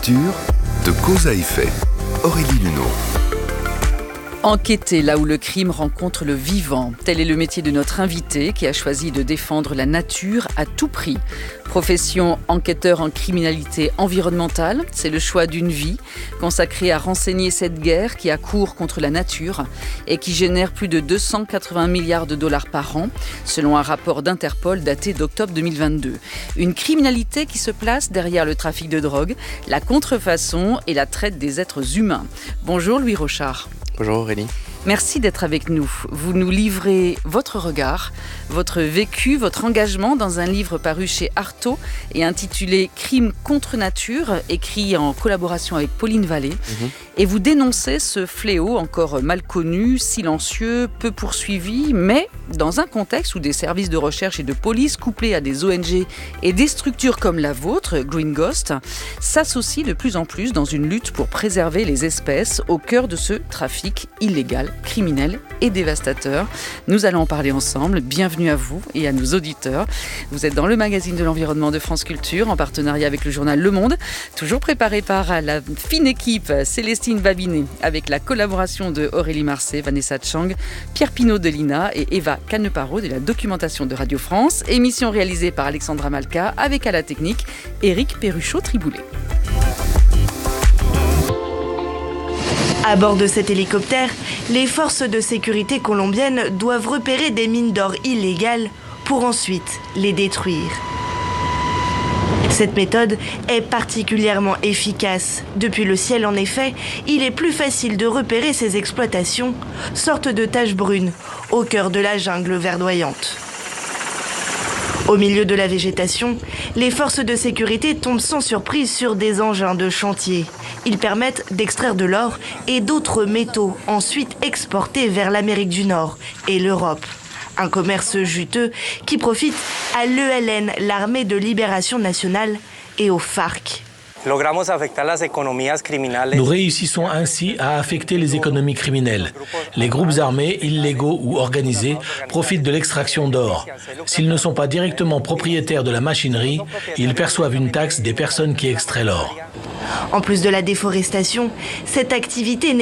Culture, de cause à effet. Aurélie Luneau. Enquêter là où le crime rencontre le vivant. Tel est le métier de notre invité qui a choisi de défendre la nature à tout prix. Profession enquêteur en criminalité environnementale, c'est le choix d'une vie consacrée à renseigner cette guerre qui a cours contre la nature et qui génère plus de 280 milliards de dollars par an, selon un rapport d'Interpol daté d'octobre 2022. Une criminalité qui se place derrière le trafic de drogue, la contrefaçon et la traite des êtres humains. Bonjour Louis Rochard. Bonjour Aurélie. Merci d'être avec nous. Vous nous livrez votre regard, votre vécu, votre engagement dans un livre paru chez Artaud et intitulé « Crime contre nature », écrit en collaboration avec Pauline Vallée. Et vous dénoncez ce fléau encore mal connu, silencieux, peu poursuivi, mais dans un contexte où des services de recherche et de police, couplés à des ONG et des structures comme la vôtre, Green Ghost, s'associent de plus en plus dans une lutte pour préserver les espèces au cœur de ce trafic illégal, criminel et dévastateur. Nous allons en parler ensemble. Bienvenue à vous et à nos auditeurs. Vous êtes dans le magazine de l'environnement de France Culture en partenariat avec le journal Le Monde, toujours préparé par la fine équipe Célestine Babinet avec la collaboration de Aurélie Marcet, Vanessa Chang, Pierre Pinault de l'INA et Eva Caneparo de la documentation de Radio France. Émission réalisée par Alexandra Malka avec à la technique Éric Perruchot-Triboulet. À bord de cet hélicoptère, les forces de sécurité colombiennes doivent repérer des mines d'or illégales pour ensuite les détruire. Cette méthode est particulièrement efficace. Depuis le ciel, en effet, il est plus facile de repérer ces exploitations, sorte de taches brunes, au cœur de la jungle verdoyante. Au milieu de la végétation, les forces de sécurité tombent sans surprise sur des engins de chantier. Ils permettent d'extraire de l'or et d'autres métaux, ensuite exportés vers l'Amérique du Nord et l'Europe. Un commerce juteux qui profite à l'ELN, l'Armée de Libération Nationale, et aux FARC. Nous réussissons ainsi à affecter les économies criminelles. Les groupes armés, illégaux ou organisés, profitent de l'extraction d'or. S'ils ne sont pas directement propriétaires de la machinerie, ils perçoivent une taxe des personnes qui extraient l'or. En plus de la déforestation, cette activité